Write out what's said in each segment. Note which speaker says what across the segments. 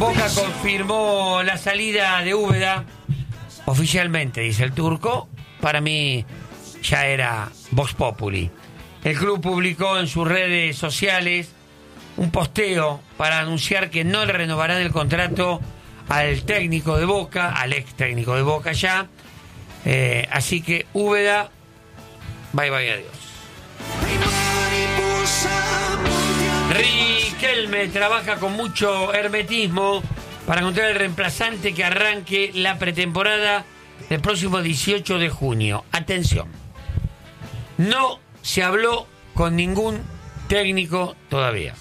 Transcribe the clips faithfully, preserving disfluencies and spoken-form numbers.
Speaker 1: Boca confirmó la salida de Úbeda oficialmente, dice el turco. Para mí ya era Vox Populi. El club publicó en sus redes sociales un posteo para anunciar que no le renovarán el contrato al técnico de Boca, al ex técnico de Boca ya. Eh, así que Úbeda, bye bye, adiós. Riquelme trabaja con mucho hermetismo para encontrar el reemplazante que arranque la pretemporada del próximo dieciocho de junio. Atención, no se habló con ningún técnico todavía.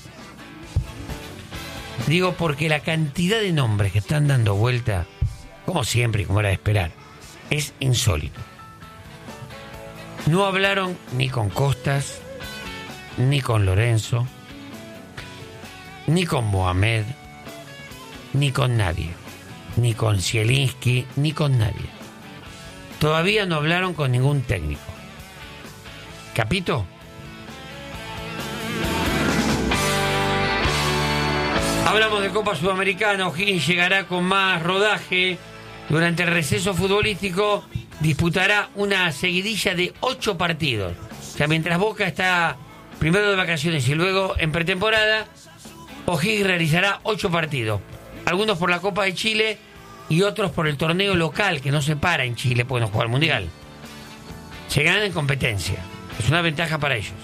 Speaker 1: Digo porque la cantidad de nombres que están dando vuelta, como siempre y como era de esperar, es insólito. No hablaron ni con Costas, ni con Lorenzo, ni con Mohamed, ni con nadie, ni con Zielinski, ni con nadie. Todavía no hablaron con ningún técnico. ¿Capito? Hablamos de Copa Sudamericana. O'Higgins llegará con más rodaje. Durante el receso futbolístico disputará una seguidilla de ocho partidos. O sea, mientras Boca está primero de vacaciones y luego en pretemporada, O'Higgins realizará ocho partidos. Algunos por la Copa de Chile y otros por el torneo local, que no se para en Chile, porque no juega al Mundial. Se ganan en competencia. Es una ventaja para ellos.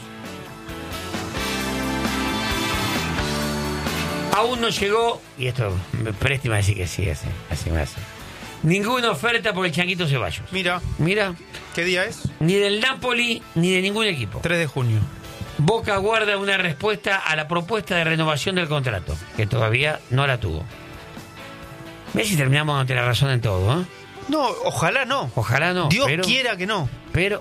Speaker 1: Aún no llegó, y esto me préstame a decir que sí, así, así me hace, ninguna oferta por el Changuito Ceballos.
Speaker 2: Mira.
Speaker 1: Mira.
Speaker 2: ¿Qué día es?
Speaker 1: Ni del Napoli, ni de ningún equipo.
Speaker 2: tres de junio.
Speaker 1: Boca guarda una respuesta a la propuesta de renovación del contrato, que todavía no la tuvo. Ve si terminamos dándote la razón en todo, ¿eh?
Speaker 2: No, ojalá no.
Speaker 1: Ojalá no.
Speaker 2: Dios
Speaker 1: pero,
Speaker 2: quiera que no.
Speaker 1: Pero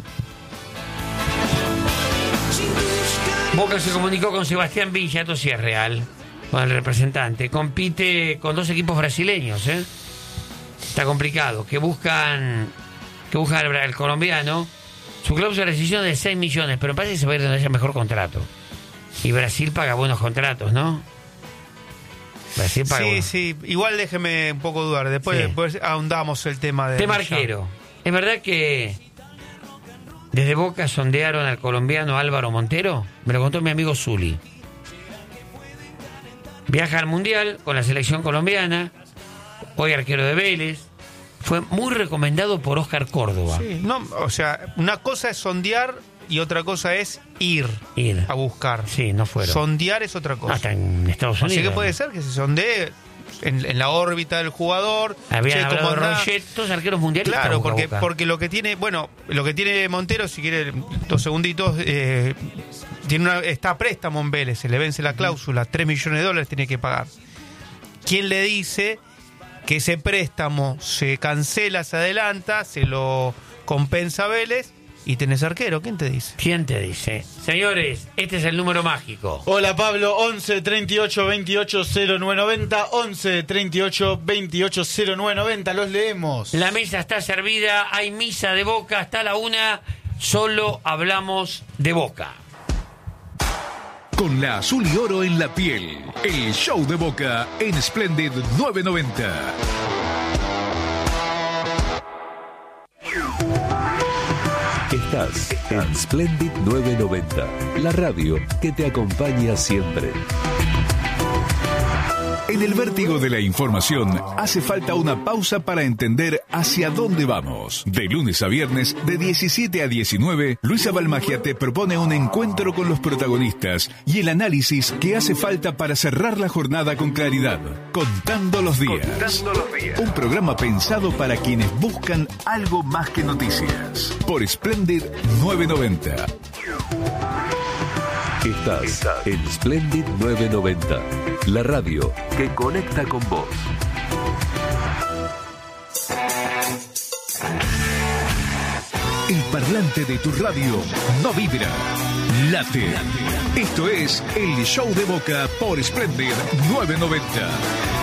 Speaker 1: Boca se comunicó con Sebastián Villa, esto sí es real, con el representante. Compite con dos equipos brasileños, ¿eh? Está complicado. Que buscan que buscan el, el colombiano. Su cláusula de rescisión es de seis millones, pero parece que se va a ir donde haya mejor contrato. Y Brasil paga buenos contratos, ¿no? Brasil paga
Speaker 2: Sí,
Speaker 1: buenos.
Speaker 2: sí. Igual déjeme un poco dudar. Después,
Speaker 1: Sí.
Speaker 2: después ahondamos el tema de...
Speaker 1: Tema arquero. Es verdad que desde Boca sondearon al colombiano Álvaro Montero. Me lo contó mi amigo Zuli. Viaja al Mundial con la selección colombiana. Hoy arquero de Vélez. Fue muy recomendado por Oscar Córdoba.
Speaker 2: Sí, no, o sea, una cosa es sondear y otra cosa es ir,
Speaker 1: Ir.
Speaker 2: a buscar.
Speaker 1: Sí, no fueron.
Speaker 2: Sondear es otra cosa.
Speaker 1: Hasta en Estados Unidos.
Speaker 2: Así que puede ser que se sondee en, en la órbita del jugador.
Speaker 1: Habían
Speaker 2: che,
Speaker 1: hablado
Speaker 2: ¿cómo
Speaker 1: de
Speaker 2: andá?
Speaker 1: Roget, todos arqueros mundialistas.
Speaker 2: Claro,
Speaker 1: Boca,
Speaker 2: porque,
Speaker 1: Boca.
Speaker 2: porque lo que tiene, bueno, lo que tiene Montero, si quiere dos segunditos, eh, tiene una, está a préstamo en Vélez, se le vence la cláusula, tres millones de dólares tiene que pagar. ¿Quién le dice que ese préstamo se cancela, se adelanta, se lo compensa a Vélez y tenés arquero? ¿Quién te dice?
Speaker 1: ¿Quién te dice? Señores, este es el número mágico.
Speaker 3: Hola Pablo, once treinta y ocho veintiocho cero nueve noventa, once treinta y ocho veintiocho cero nueve noventa, los leemos.
Speaker 1: La mesa está servida, hay misa de Boca hasta la una, solo hablamos de Boca.
Speaker 4: Con la azul y oro en la piel, el show de Boca en Splendid nueve noventa.
Speaker 5: Estás en Splendid nueve noventa, la radio que te acompaña siempre.
Speaker 4: En el vértigo de la información hace falta una pausa para entender hacia dónde vamos. De lunes a viernes, de diecisiete a diecinueve, Luisa Balmagia te propone un encuentro con los protagonistas y el análisis que hace falta para cerrar la jornada con claridad. Contando los días.
Speaker 5: Contando los días.
Speaker 4: Un programa pensado para quienes buscan algo más que noticias. Por Splendid nueve noventa.
Speaker 5: Estás en Splendid nueve noventa, la radio que conecta con vos.
Speaker 4: El parlante de tu radio no vibra, late. Esto es el show de Boca por Splendid nueve noventa.